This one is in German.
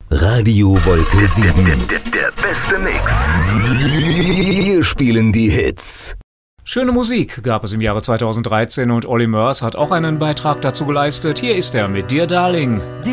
Radio Wolke 7. Der beste Mix. Wir spielen die Hits. Schöne Musik gab es im Jahre 2013 und Olly Murs hat auch einen Beitrag dazu geleistet. Hier ist er mit Dear Darling.